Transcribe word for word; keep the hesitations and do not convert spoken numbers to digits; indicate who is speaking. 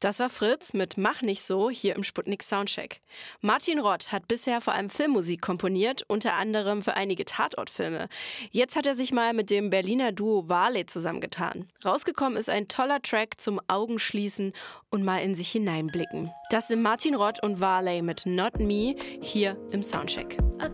Speaker 1: Das war Fritz mit Mach nicht so hier im Sputnik Soundcheck. Martin Rott hat bisher vor allem Filmmusik komponiert, unter anderem für einige Tatortfilme. Jetzt hat er sich mal mit dem Berliner Duo Varley zusammengetan. Rausgekommen ist ein toller Track zum Augenschließen und mal in sich hineinblicken. Das sind Martin Rott und Varley mit Not Me hier im Soundcheck.
Speaker 2: I